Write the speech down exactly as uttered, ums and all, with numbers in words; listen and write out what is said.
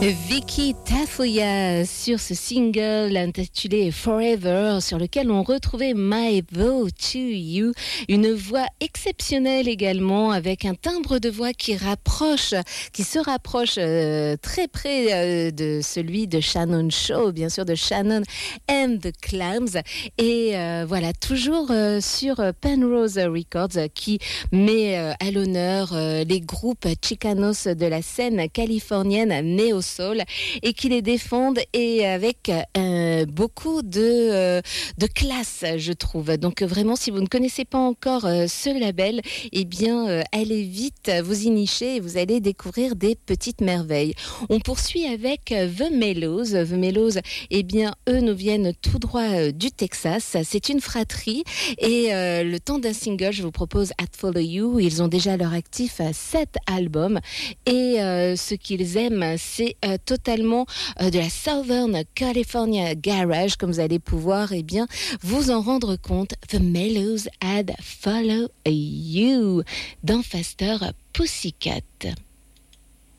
Vicky Tafoya sur ce single intitulé Forever, sur lequel on retrouvait My Vote to You, une voix exceptionnelle également, avec un timbre de voix qui rapproche, qui se rapproche euh, très près euh, de celui de Shannon Shaw, bien sûr, de Shannon and the Clams. Et euh, voilà, toujours euh, sur Penrose Records, qui met euh, à l'honneur euh, les groupes chicanos de la scène californienne néo soul et qui les défendent, et avec euh, beaucoup de, euh, de classe, je trouve. Donc vraiment, si vous ne connaissez pas encore euh, ce label, eh bien euh, allez vite vous y nicher et vous allez découvrir des petites merveilles. On poursuit avec euh, The Mellows. The Mellows, eh bien eux nous viennent tout droit euh, du Texas. C'est une fratrie, et euh, le temps d'un single, je vous propose At Follow You. Ils ont déjà à leur actif euh, sept albums, et euh, ce qu'ils aiment, c'est Euh, totalement euh, de la Southern California Garage, comme vous allez pouvoir eh bien, vous en rendre compte. The Mellows Had Follow You dans Faster Pussycat.